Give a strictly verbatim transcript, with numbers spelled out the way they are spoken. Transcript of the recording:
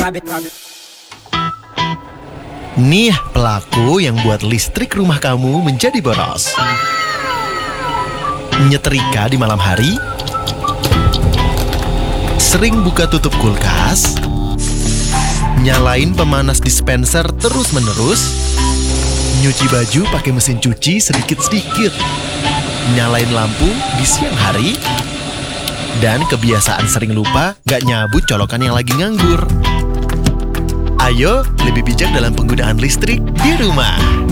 Nih pelaku yang buat listrik rumah kamu menjadi boros. Nyetrika di malam hari, sering buka tutup kulkas, nyalain pemanas dispenser terus-menerus, nyuci baju pakai mesin cuci sedikit-sedikit, nyalain lampu di siang hari, dan kebiasaan sering lupa gak nyabut colokan yang lagi nganggur. Ayo lebih bijak dalam penggunaan listrik di rumah.